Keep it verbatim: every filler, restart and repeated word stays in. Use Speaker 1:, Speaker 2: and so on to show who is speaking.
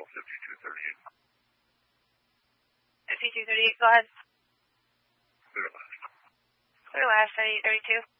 Speaker 1: fifty-two thirty-eight.
Speaker 2: fifty-two thirty-eight, go ahead.
Speaker 1: Clear last.
Speaker 2: Clear last, thirty-eight thirty-two.